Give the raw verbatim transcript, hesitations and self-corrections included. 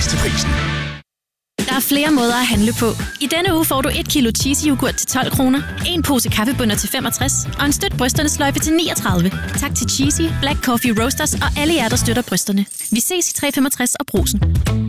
til prisen. Der er flere måder at handle på. I denne uge får du et kilo cheesy yoghurt til tolv kroner, en pose kaffebønner til femogtres og en støt brysterne sløjfe til niogtredive. Tak til Cheesy, Black Coffee Roasters og alle jer, der støtter brysterne. Vi ses i tre femogtres og Brugsen.